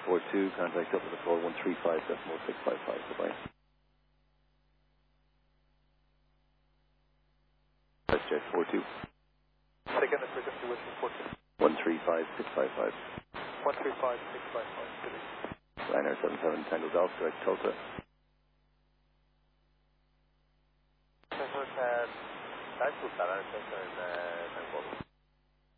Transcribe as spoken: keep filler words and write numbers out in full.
four two, contact up with the four one three five decimal six five five. Goodbye. WestJet four two. Second and frequency Westjet four two. one three five six five five. one three five six five five. Good evening. Ryanair seven seven Tango Golf, direct Tulsa. That's what I